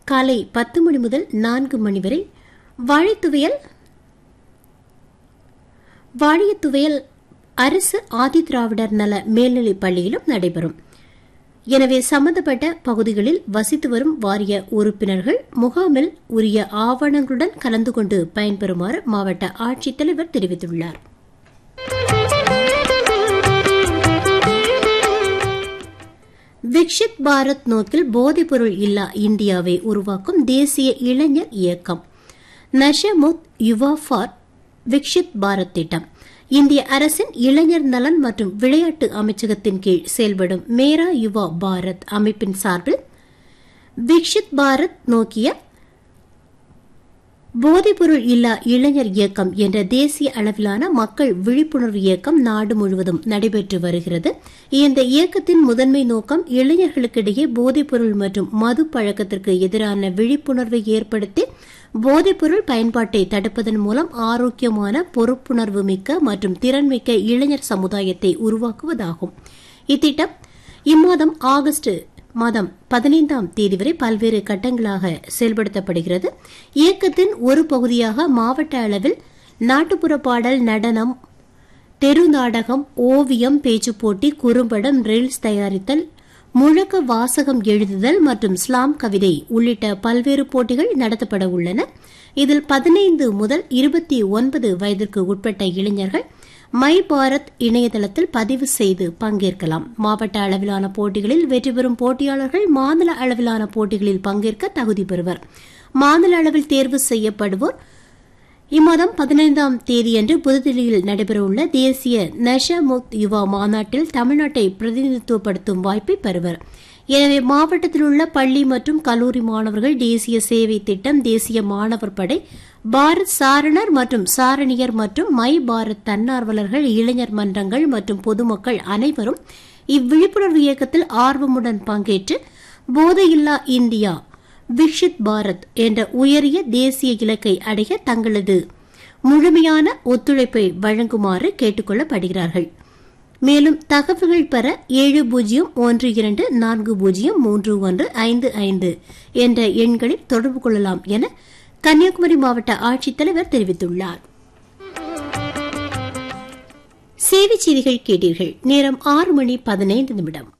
காலை 10 மணி முதல் 4 மணி வரை வாழியத்துவையல் அரசு ஆதிதிராவிடர் நல மேல்நிலைப் பள்ளியிலும் நடைபெறும். எனவே சம்பந்தப்பட்ட பகுதிகளில் வசித்து வரும் வாரிய உறுப்பினர்கள் முகாமில் உரிய ஆவணங்களுடன் கலந்து கொண்டு பயன்பெறுமாறு மாவட்ட ஆட்சித்தலைவர் தெரிவித்துள்ளார். விக்ஷித் பாரத் நோக்கில் போதைப்பொருள் இல்லா இந்தியாவை உருவாக்கும் தேசிய இளைஞர் இயக்கம் நஷமுக்த் யுவா ஃபார் விக்ஷித் பாரத் திட்டம் இந்திய அரசின் இளைஞர் நலன் மற்றும் விளையாட்டு அமைச்சகத்தின் கீழ் செயல்படும் மேரா யுவா பாரத் அமைப்பின் சார்பில் விக்ஷித் பாரத் நோக்கிய போதைப்பொருள் இல்லா இளைஞர் இயக்கம் என்ற தேசிய அளவிலான மக்கள் விழிப்புணர்வு இயக்கம் நாடு முழுவதும் நடைபெற்று வருகிறது. இந்த இயக்கத்தின் முதன்மை நோக்கம் இளைஞர்களுக்கிடையே போதைப்பொருள் மற்றும் மது பழக்கத்திற்கு எதிரான விழிப்புணர்வை ஏற்படுத்தி போதைப்பொருள் பயன்பாட்டை தடுப்பதன் மூலம் ஆரோக்கியமான பொறுப்புணர்வு மிக்க மற்றும் திறன்மிக்க இளைஞர் சமுதாயத்தை உருவாக்குவதாகும். இத்திட்டம் இம்மாதம் ஆகஸ்ட் மாதம் 15ஆம் தேதி வரை பல்வேறு கட்டங்களாக செயல்படுத்தப்படுகிறது. இயக்கத்தின் ஒரு பகுதியாக மாவட்ட அளவில் நாட்டுப்புற பாடல், நடனம், தெரு நாடகம், ஓவியம், பேச்சுப் போட்டி, குறும்படம், ரீல்ஸ் தயாரித்தல், முழக்க வாசகம் எழுதுதல் மற்றும் ஸ்லாம் கவிதை உள்ளிட்ட பல்வேறு போட்டிகள் நடத்தப்பட உள்ளன. இதில் 15 முதல் 29 வயதிற்கு உட்பட்ட இளைஞர்கள் மை பாரத் இணையதளத்தில் பதிவு செய்து பங்கேற்கலாம். மாவட்ட அளவிலான போட்டிகளில் வெற்றி பெறும் போட்டியாளர்கள் மாநில அளவிலான போட்டிகளில் பங்கேற்க தகுதி பெறுவர். மாநில அளவில் தேர்வு செய்யப்படுவோர் இம்மாதம் 15ஆம் தேதியன்று புதுதில்லியில் நடைபெறவுள்ள தேசிய நஷமுக்த் யுவா மாநாட்டில் தமிழ்நாட்டை பிரதிநிதித்துவப்படுத்தும் வாய்ப்பை பெறுவர். எனவே மாவட்டத்தில் உள்ள பள்ளி மற்றும் கல்லூரி மாணவர்கள், தேசிய சேவை திட்டம், தேசிய மாணவர் படை, பாரத் சாரணர் மற்றும் சாரணியர் மற்றும் மை பாரத் தன்னார்வலர்கள், இளைஞர் மன்றங்கள் மற்றும் பொதுமக்கள் அனைவரும் இவ்விழிப்புணர்வு இயக்கத்தில் ஆர்வமுடன் பங்கேற்று போதையில்லா இந்தியா விக்ஷித் பாரத் என்ற உயரிய தேசிய இலக்கை அடைய தங்களது முழுமையான ஒத்துழைப்பை வழங்குமாறு கேட்டுக் கொள்ளப்படுகிறார்கள். மேலும் தகவல்கள் பெற 7012403155 என்ற எண்களில் தொடர்பு கொள்ளலாம் என கன்னியாகுமரி மாவட்ட ஆட்சித்தலைவர் தெரிவித்துள்ளார். சேவைச் செய்திகள் கேட்டீர்கள். நேரம் 6 மணி 15 நிமிடம்.